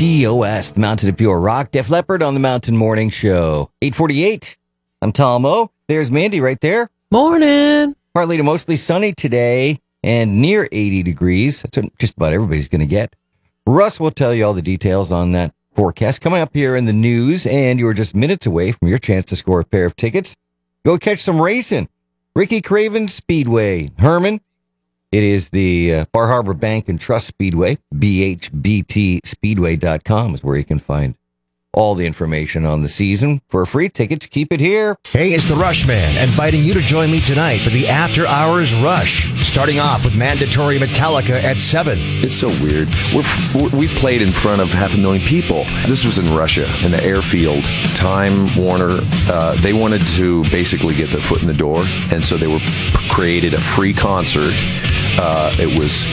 TOS, the Mountain of Pure Rock. Def Leppard on the Mountain Morning Show. 8:48. I'm Tom O. There's Mandy right there. Morning. Partly to mostly sunny today and near 80 degrees. That's what just about everybody's going to get. Russ will tell you all the details on that forecast coming up here in the news, and you are just minutes away from your chance to score a pair of tickets. Go catch some racing. Ricky Craven Speedway, Herman. It is the Bar Harbor Bank and Trust Speedway. BHBTSpeedway.com is where you can find all the information on the season. For free tickets, keep it here. Hey, it's the Rush Man, inviting you to join me tonight for the After Hours Rush, starting off with mandatory Metallica at 7. It's so weird. We've played in front of 500,000 people. This was in Russia, in the airfield. Time Warner, they wanted to basically get their foot in the door, and so they created a free concert. It was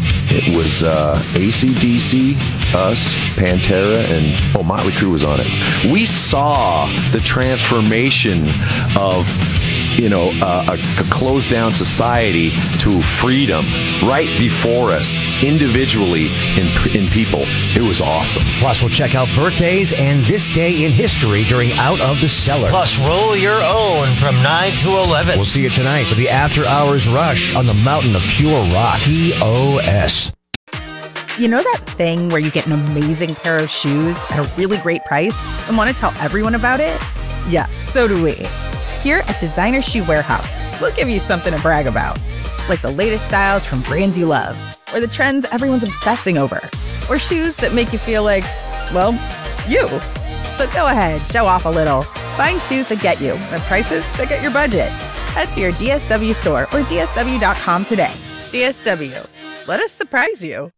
AC/DC, us, Pantera, and Motley Crue was on it. We saw the transformation of, a closed down society to freedom right before us, individually in people. It was awesome. Plus, we'll check out birthdays and this day in history during Out of the Cellar. Plus, roll your own from 9 to 11. We'll see you tonight for the After Hours Rush on the Mountain of Pure Rock. TOS. You know that thing where you get an amazing pair of shoes at a really great price and want to tell everyone about it? Yeah, so do we. Here at Designer Shoe Warehouse, we'll give you something to brag about, like the latest styles from brands you love, or the trends everyone's obsessing over, or shoes that make you feel like, well, you. So go ahead, show off a little. Find shoes that get you at prices that get your budget. Head to your DSW store or DSW.com today. DSW, let us surprise you.